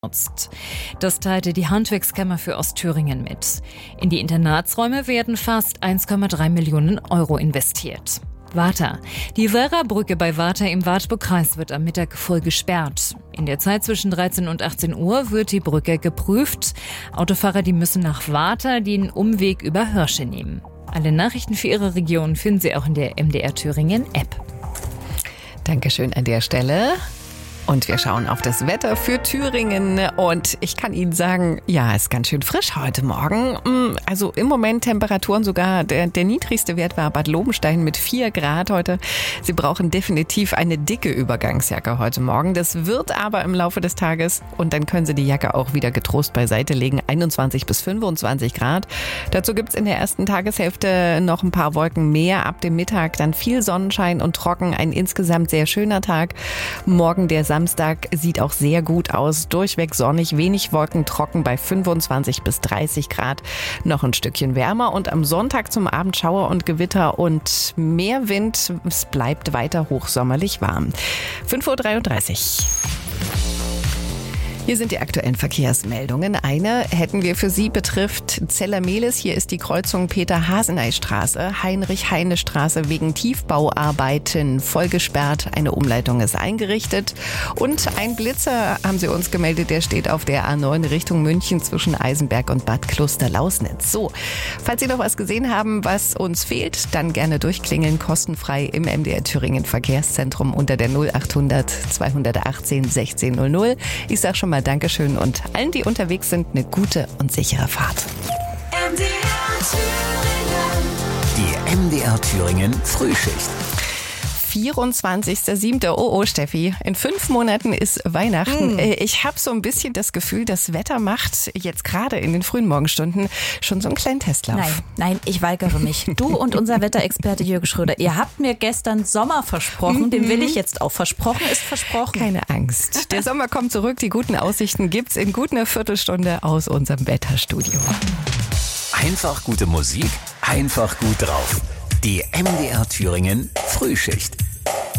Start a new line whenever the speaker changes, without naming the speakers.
Das teilte die Handwerkskammer für Ostthüringen mit. In die Internatsräume werden fast 1,3 Millionen Euro investiert. Warta. Die Werra-Brücke bei Warta im Wartburgkreis wird am Mittag voll gesperrt. In der Zeit zwischen 13 und 18 Uhr wird die Brücke geprüft. Autofahrer, die müssen nach Warta den Umweg über Hirsche nehmen. Alle Nachrichten für Ihre Region finden Sie auch in der MDR Thüringen App.
Dankeschön an der Stelle. Und wir schauen auf das Wetter für Thüringen und ich kann Ihnen sagen, ja, ist ganz schön frisch heute Morgen. Also im Moment Temperaturen sogar, der niedrigste Wert war Bad Lobenstein mit 4 Grad heute. Sie brauchen definitiv eine dicke Übergangsjacke heute Morgen. Das wird aber im Laufe des Tages und dann können Sie die Jacke auch wieder getrost beiseite legen, 21 bis 25 Grad. Dazu gibt's in der ersten Tageshälfte noch ein paar Wolken mehr. Ab dem Mittag dann viel Sonnenschein und trocken, ein insgesamt sehr schöner Tag. Morgen der Samstag sieht auch sehr gut aus. Durchweg sonnig, wenig Wolken, trocken bei 25 bis 30 Grad. Noch ein Stückchen wärmer und am Sonntag zum Abend Schauer und Gewitter und mehr Wind. Es bleibt weiter hochsommerlich warm. 5:33 Uhr. Hier sind die aktuellen Verkehrsmeldungen. Eine hätten wir für Sie, betrifft Zellermehlis. Hier ist die Kreuzung Peter-Haseney-Straße, Heinrich-Heine-Straße wegen Tiefbauarbeiten voll gesperrt. Eine Umleitung ist eingerichtet. Und ein Blitzer, haben Sie uns gemeldet, der steht auf der A9 Richtung München zwischen Eisenberg und Bad Kloster-Lausnitz. So, falls Sie noch was gesehen haben, was uns fehlt, dann gerne durchklingeln, kostenfrei im MDR Thüringen Verkehrszentrum unter der 0800 218 1600. Ich sag schon mal Dankeschön und allen, die unterwegs sind, eine gute und sichere Fahrt.
Die MDR Thüringen Frühschicht.
24.07. Oh, Steffi, in 5 Monaten ist Weihnachten. Ich habe so ein bisschen das Gefühl, das Wetter macht jetzt gerade in den frühen Morgenstunden schon so einen kleinen Testlauf.
Nein, ich weigere mich. Du und unser Wetterexperte Jürgen Schröder, ihr habt mir gestern Sommer versprochen, den will ich jetzt auch. Versprochen ist versprochen.
Keine Angst. Der Sommer kommt zurück, die guten Aussichten gibt's in gut einer Viertelstunde aus unserem Wetterstudio.
Einfach gute Musik, einfach gut drauf. Die MDR Thüringen Frühschicht.